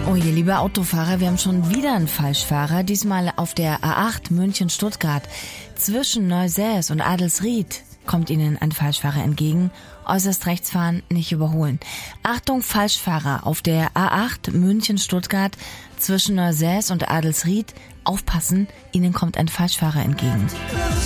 Oh je, liebe Autofahrer, wir haben schon wieder einen Falschfahrer, diesmal auf der A8 München-Stuttgart. Zwischen Neusäß und Adelsried kommt Ihnen ein Falschfahrer entgegen. Äußerst rechts fahren, nicht überholen. Achtung, Falschfahrer auf der A8 München-Stuttgart zwischen Neusäß und Adelsried. Aufpassen, Ihnen kommt ein Falschfahrer entgegen.